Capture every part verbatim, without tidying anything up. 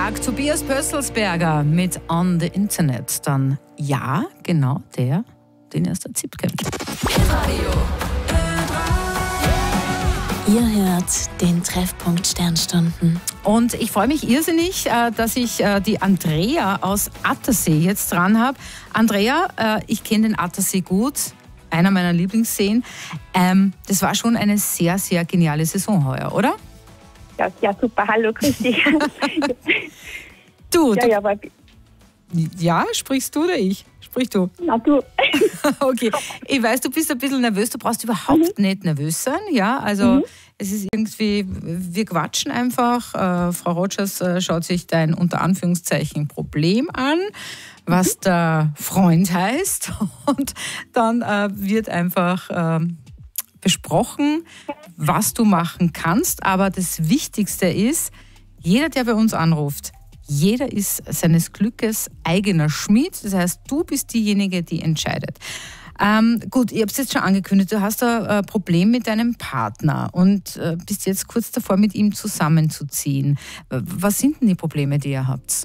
sagt Tobias Pötzelsberger mit On the Internet. Dann ja, genau der, den er der Zip kennt. Ihr hört den Treffpunkt Sternstunden. Und ich freue mich irrsinnig, dass ich die Andrea aus Attersee jetzt dran habe. Andrea, ich kenne den Attersee gut, einer meiner Lieblingsseen. Das war schon eine sehr, sehr geniale Saison heuer, oder? Ja, ja, super. Hallo, grüß dich. du, ja, du ja, aber ja, sprichst du oder ich? Sprich du. Na, du. Okay. Ich weiß, du bist ein bisschen nervös, du brauchst überhaupt mhm. nicht nervös sein. Ja, also mhm. es ist irgendwie, wir quatschen einfach. Äh, Frau Rogers äh, schaut sich dein unter Anführungszeichen Problem an, was mhm. der Freund heißt. Und dann äh, wird einfach äh, besprochen, was du machen kannst. Aber das Wichtigste ist, jeder, der bei uns anruft, jeder ist seines Glückes eigener Schmied. Das heißt, du bist diejenige, die entscheidet. Ähm, gut, ich habe es jetzt schon angekündigt, du hast ein äh, Problem mit deinem Partner und äh, bist jetzt kurz davor, mit ihm zusammenzuziehen. Was sind denn die Probleme, die ihr habt?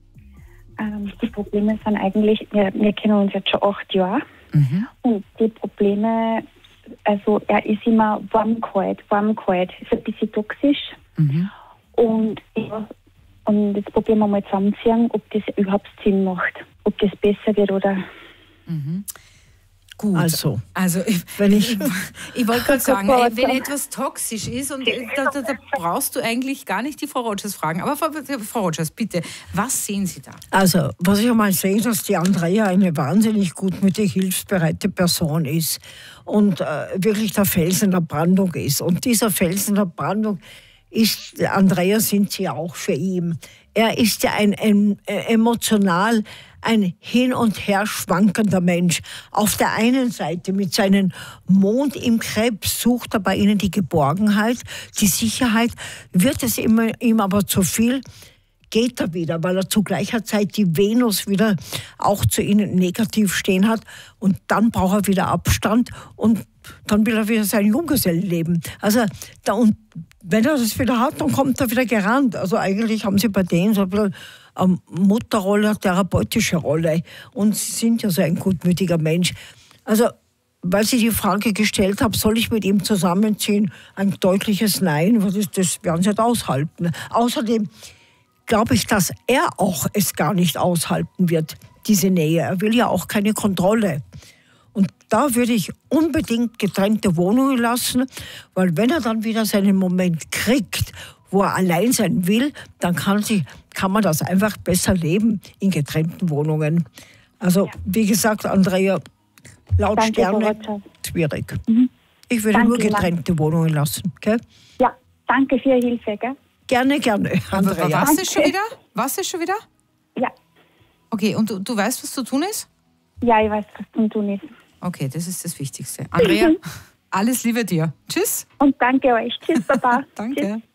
Ähm, die Probleme sind eigentlich, wir, wir kennen uns jetzt schon acht Jahre. Mhm. Und die Probleme, also er ist immer warm-kalt, warm-kalt, ist ein bisschen toxisch. Mhm. Und ja, Und jetzt probieren wir mal zusammenziehen, ob das überhaupt Sinn macht, ob das besser wird oder... Mhm. Gut. Also, also ich, wenn ich, ich wollte gerade sagen, ey, wenn etwas toxisch ist, und da, da, da brauchst du eigentlich gar nicht die Frau Rogers fragen. Aber Frau, Frau Rogers, bitte, was sehen Sie da? Also, was ich einmal sehe, dass die Andrea eine wahnsinnig gutmütige, hilfsbereite Person ist und äh, wirklich der Felsen der Brandung ist. Und dieser Felsen der Brandung ist, Andrea, sind sie auch für ihn. Er ist ja ein, ein emotional ein hin und her schwankender Mensch. Auf der einen Seite mit seinem Mond im Krebs sucht er bei ihnen die Geborgenheit, die Sicherheit. Wird es ihm, ihm aber zu viel, geht er wieder, weil er zu gleicher Zeit die Venus wieder auch zu ihnen negativ stehen hat. Und dann braucht er wieder Abstand und dann will er wieder sein Junggesellenleben. Also, da, und wenn er das wieder hat, dann kommt er wieder gerannt. Also eigentlich haben sie bei denen so ein bisschen eine Mutterrolle, eine therapeutische Rolle. Und sie sind ja so ein gutmütiger Mensch. Also, weil sie die Frage gestellt haben, soll ich mit ihm zusammenziehen? Ein deutliches Nein, das, das werden sie nicht aushalten. Außerdem glaube ich, dass er auch es gar nicht aushalten wird, diese Nähe. Er will ja auch keine Kontrolle. Und da würde ich unbedingt getrennte Wohnungen lassen, weil wenn er dann wieder seinen Moment kriegt, wo er allein sein will, dann kann, sie, kann man das einfach besser leben in getrennten Wohnungen. Also, wie gesagt, Andrea, laut Danke, Sterne, schwierig. Mhm. Ich würde Danke, nur getrennte Mann. Wohnungen lassen. Okay? Ja, danke für Ihre Hilfe. Gell? Gerne, gerne, Andrea. Was ist schon wieder? Was ist schon wieder? Ja. Okay, und du, du weißt, was zu tun ist? Ja, ich weiß, was zu tun ist. Okay, das ist das Wichtigste. Andrea, alles Liebe dir. Tschüss. Und danke euch. Tschüss, Papa. Danke. Tschüss.